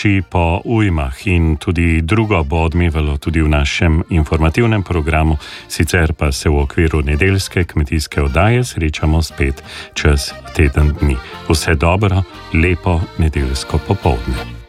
pomoči po ujmah in tudi drugo bo odmevalo tudi v našem informativnem programu, sicer pa se v okviru nedeljske kmetijske oddaje srečamo spet čez teden dni. Vse dobro, lepo nedeljsko popoldne.